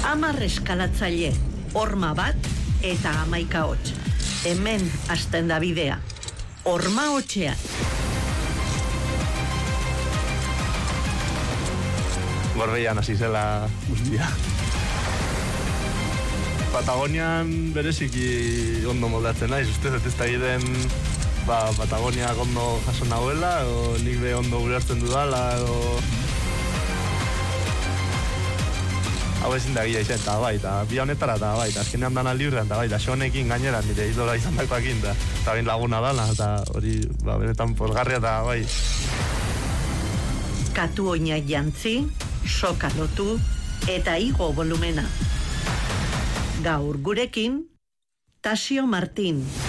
10 eskalatzaile, horma bat eta 11 hots. Hemen hasten da bidea. Horma hotxean. Gorbeian hasi zela guztia. Patagonian bereziki ondo moldatzen naiz, uste ez da egiten Patagonia ondo jaso nahuela, o nik be ondo ulertzen dudala, edo... Hau ezin da gila izan, eta bai, eta bi honetara, eta bai, azkenean dana librean, eta bai, eta xonekin gainera, nire idola izan dakoakin, eta bain laguna dala, eta hori, benetan pozgarria, eta bai. Katu oinak jantzi, soka lotu, eta igo volumena. Gaur gurekin, Tasio Martin.